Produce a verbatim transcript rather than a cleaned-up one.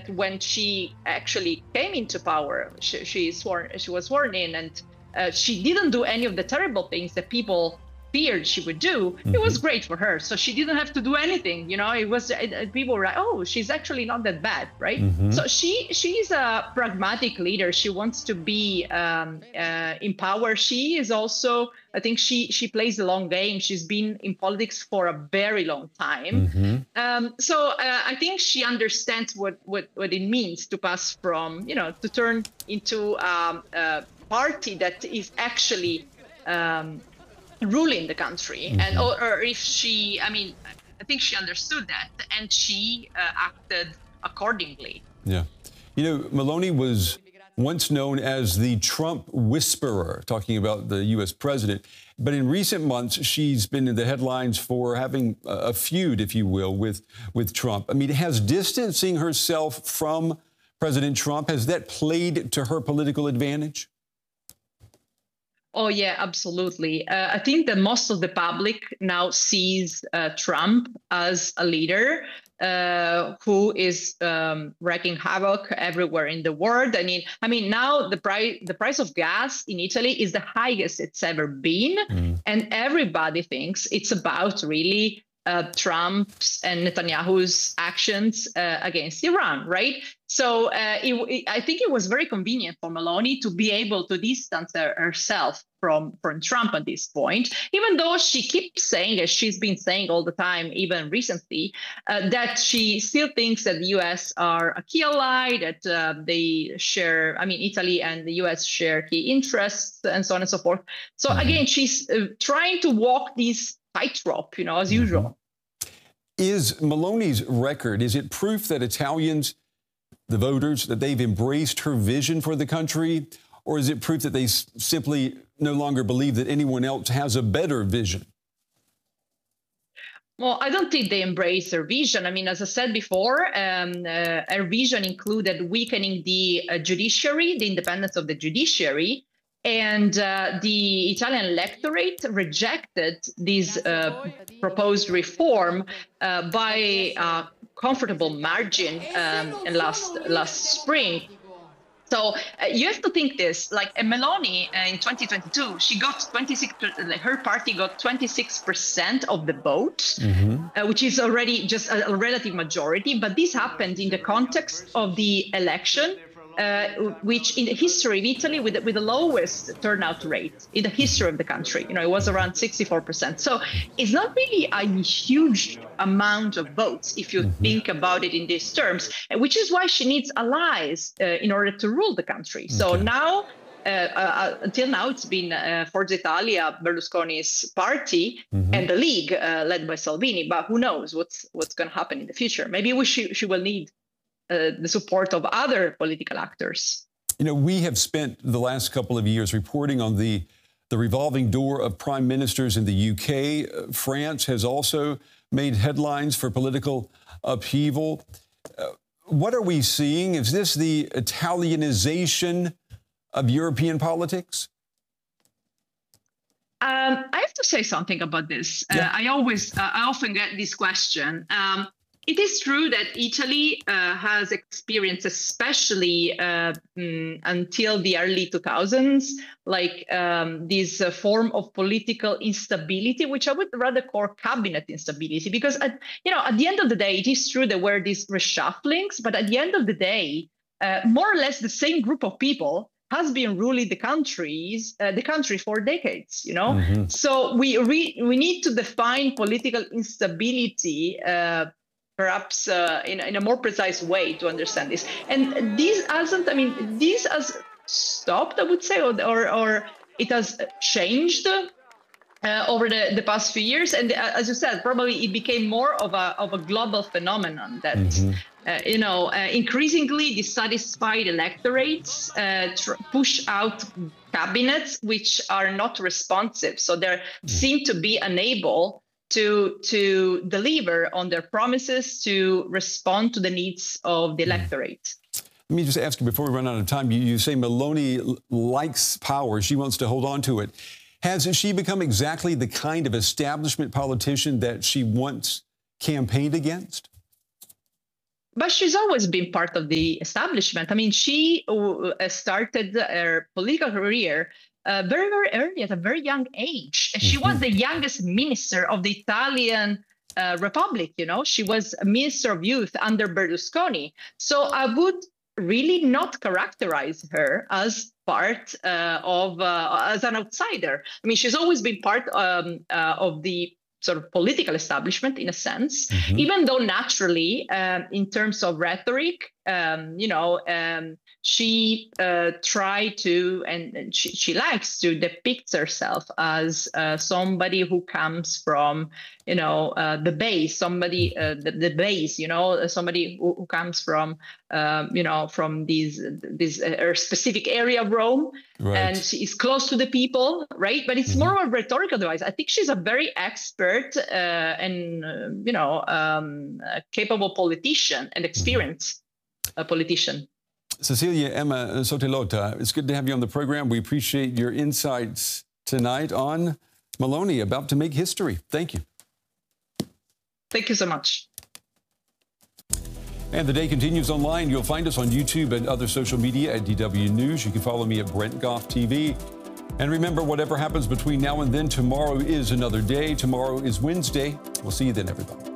that when she actually came into power, she, she, sworn, she was sworn in, and uh, she didn't do any of the terrible things that people feared she would do. Mm-hmm. It was great for her. So she didn't have to do anything. You know, it was it, people were like, oh, she's actually not that bad, right? Mm-hmm. So she she's a pragmatic leader. She wants to be um, uh, in power. She is also, I think she she plays the long game. She's been in politics for a very long time. Mm-hmm. Um, so uh, I think she understands what, what, what it means to pass from, you know, to turn into um, a party that is actually um, ruling the country. Mm-hmm. And or, or if she, I mean, I think she understood that, and she uh, acted accordingly. Yeah. You know, Meloni was once known as the Trump whisperer, talking about the U S president. But in recent months, she's been in the headlines for having a feud, if you will, with, with Trump. I mean, has distancing herself from President Trump, has that played to her political advantage? Oh, yeah, absolutely. Uh, I think that most of the public now sees uh, Trump as a leader uh, who is um, wreaking havoc everywhere in the world. I mean, I mean, now the price the price of gas in Italy is the highest it's ever been, mm. and everybody thinks it's about really uh, Trump's and Netanyahu's actions uh, against Iran, right? So uh, it, it, I think it was very convenient for Meloni to be able to distance her, herself from, from Trump at this point, even though she keeps saying, as she's been saying all the time, even recently, uh, that she still thinks that the U S are a key ally, that uh, they share, I mean, Italy and the U S share key interests and so on and so forth. So mm-hmm. again, she's uh, trying to walk this tightrope, you know, as mm-hmm. usual. Is Meloni's record, is it proof that Italians, the voters, that they've embraced her vision for the country? Or is it proof that they s- simply no longer believe that anyone else has a better vision? Well, I don't think they embrace her vision. I mean, as I said before, um, uh, her vision included weakening the uh, judiciary, the independence of the judiciary. And uh, the Italian electorate rejected this uh, proposed reform uh, by a comfortable margin um, last last spring. So uh, you have to think this, like uh, Meloni uh, in twenty twenty-two, she got twenty-six, like, her party got twenty-six percent of the vote, mm-hmm. uh, which is already just a, a relative majority. But this happened in the context of the election, uh, which in the history of Italy with, with the lowest turnout rate in the history of the country, you know, it was around sixty-four percent. So it's not really a huge amount of votes if you mm-hmm. think about it in these terms, which is why she needs allies uh, in order to rule the country. Okay. So now, uh, uh, until now, it's been uh, Forza Italia, Berlusconi's party, mm-hmm. and the League uh, led by Salvini. But who knows what's what's going to happen in the future? Maybe we she, she will need Uh, the support of other political actors. You know, we have spent the last couple of years reporting on the, the revolving door of prime ministers in the U K. Uh, France has also made headlines for political upheaval. Uh, what are we seeing? Is this the Italianization of European politics? Um, I have to say something about this. Yeah. Uh, I always, uh, I often get this question. Um, It is true that Italy uh, has experienced, especially uh, mm, until the early two thousands, like um, this uh, form of political instability, which I would rather call cabinet instability, because, at, you know, at the end of the day, it is true there were these reshufflings, but at the end of the day, uh, more or less the same group of people has been ruling the countries, uh, the country for decades, you know? Mm-hmm. So we, re- we need to define political instability uh, perhaps uh, in, in a more precise way to understand this. And this hasn't, I mean, this has stopped, I would say, or or, or it has changed uh, over the, the past few years. And uh, as you said, probably it became more of a of a global phenomenon that, mm-hmm. uh, you know, uh, increasingly dissatisfied electorates uh, tr- push out cabinets which are not responsive. So they mm-hmm. seem to be unable to to deliver on their promises, to respond to the needs of the electorate. Let me just ask you before we run out of time, you, you say Meloni likes power. She wants to hold on to it. Has she become exactly the kind of establishment politician that she once campaigned against? But she's always been part of the establishment. I mean, she uh, started her political career uh, very, very early, at a very young age. And she was the youngest minister of the Italian uh, Republic. You know, she was a minister of youth under Berlusconi. So I would really not characterize her as part uh, of, uh, as an outsider. I mean, she's always been part um, uh, of the sort of political establishment, in a sense, mm-hmm. even though naturally, um, in terms of rhetoric, um, you know, um, she uh, tried to, and, and she, she likes to depict herself as uh, somebody who comes from, you know, uh, the base, somebody, uh, the, the base, you know, somebody who, who comes from, um, you know, from these, this uh, specific area of Rome, right. and she is close to the people, right? But it's mm-hmm. more of a rhetorical device. I think she's a very expert uh, and, uh, you know, um, a capable politician and experienced mm-hmm. uh, politician. Cecilia Emma Sottolotta, it's good to have you on the program. We appreciate your insights tonight on Meloni about to make history. Thank you. Thank you so much. And the day continues online. You'll find us on YouTube and other social media at D W News. You can follow me at Brent Goff T V. And remember, whatever happens between now and then, tomorrow is another day. Tomorrow is Wednesday. We'll see you then, everybody.